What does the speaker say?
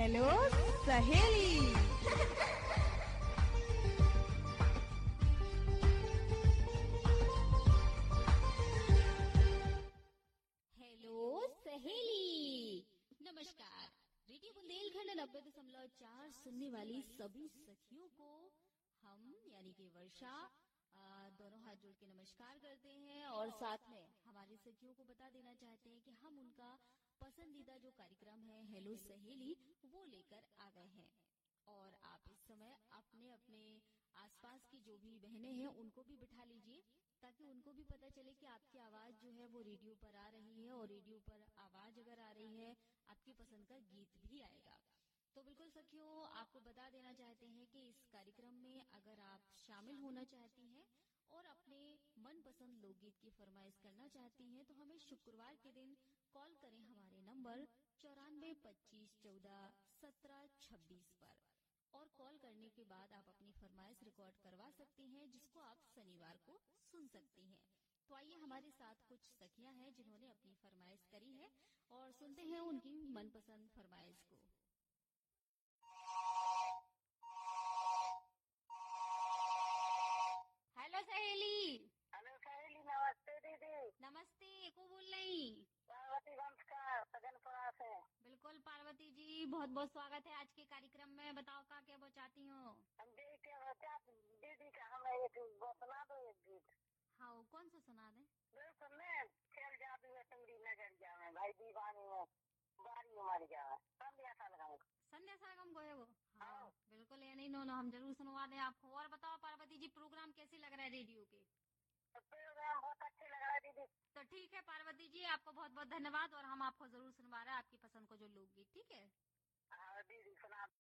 Hello सहेली। Hello सहेली, नमस्कार। रेडियो बुंदेलखंड 90.4 सुनने वाली सभी सखियों को हम यानी कि वर्षा दोनों हाथ जोड़ के नमस्कार करते हैं और साथ में हमारी सखियों को बता देना चाहते हैं कि हम उनका पसंदीदा जो कार्यक्रम है हेलो सहेली वो लेकर आ गए हैं। और आप इस समय अपने अपने आसपास की जो भी बहनें हैं उनको भी बिठा लीजिए ताकि उनको भी पता चले कि आपकी आवाज जो है वो रेडियो पर आ रही है और रेडियो पर आवाज अगर आ रही है आपकी पसंद का गीत भी आएगा। तो बिल्कुल सखियों, आपको बता देना चाहते हैं कि इस कार्यक्रम में अगर आप शामिल होना चाहती हैं और अपने मनपसंद लोकगीत की फरमाइश करना चाहती हैं तो हमें शुक्रवार के दिन कॉल करें हमारे नंबर 9425141726 पर। और कॉल करने के बाद आप अपनी फरमाइश रिकॉर्ड करवा सकती हैं जिसको आप शनिवार को सुन सकती हैं। तो आइए हमारे साथ कुछ सखियां हैं जिन्होंने अपनी फरमाइश करी है और सुनते हैं उनकी मनपसंद फरमाइश को। हेलो सहेली। हेलो सहेली, नमस्ते दीदी। नमस्ते, को बोल रही? पार्वती वंश का सजनपुरा से। बिल्कुल पार्वती जी, बहुत बहुत स्वागत है आज के कार्यक्रम में। बताओ क्या वो चाहती हो? हम दीदी के बच्चा दीदी का हमें एक वो सुना दो, एक गीत। हाँ, वो कौन सा सुना दे? बिल्कुल में खेल जादू है तुम्हारी नजरिया में, भाई दीवानी में बारी उमर जा संध्या सालगम। संध्या सरगम को है वो? हाँ बिल्कुल, ये नहीं नो हम जरूर सुनवा दें आपको। और बताओ पार्वती जी, प्रोग्राम कैसे लग रहा है रेडियो के? प्रोग्राम बहुत अच्छे लग रहा है दीदी। तो ठीक है पार्वती जी, आपको बहुत बहुत धन्यवाद और हम आपको जरूर सुनवा रहे हैं आपकी पसंद को जो